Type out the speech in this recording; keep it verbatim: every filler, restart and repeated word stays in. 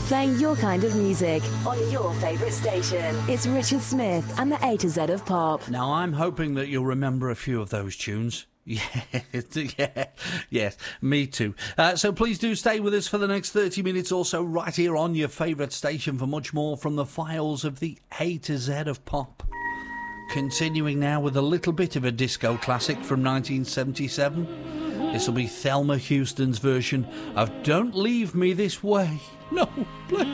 Playing your kind of music on your favourite station. It's Richard Smith and the A to Z of Pop. Now, I'm hoping that you'll remember a few of those tunes. Yeah, yeah, yes, me too. Uh, so please do stay with us for the next thirty minutes or so right here on your favourite station for much more from the files of the A to Z of Pop. Continuing now with a little bit of a disco classic from nineteen seventy-seven. This will be Thelma Houston's version of Don't Leave Me This Way. No, please.